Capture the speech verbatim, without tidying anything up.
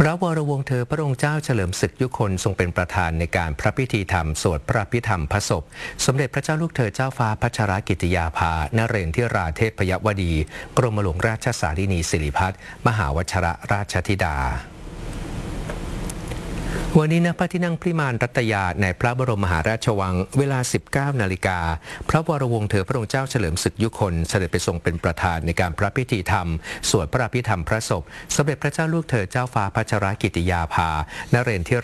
ระวรวงศ์เธอพระองค์เจ้าเฉลิมศึกยุคนทรงเป็นประธานในการพระพิธีธรรมสวดพระพิธรรมพระศพสมเด็จพระเจ้าลูกเธอเจ้าฟ้าพัชรกิติยาภานเรนทิราเทพยวดีกรมหลวงราชสารินีสิริพัฒน์มหาวชรราชธิดาวันนี้ณพระที่นั่งพิมานรัตยาในพระบรมมหาราชวังเวลา สิบเก้า นาฬิกาพระวรวงศ์เธอพระองค์เจ้าเฉลิมศึกยุคนเสด็จไปทรงเป็นประธานในการพระพิธีธรรมสวดพระพิธรรมพระศพสมเด็จพระเจ้าลูกเธอเจ้าฟ้าพัชรกิติยาภานเรนทิ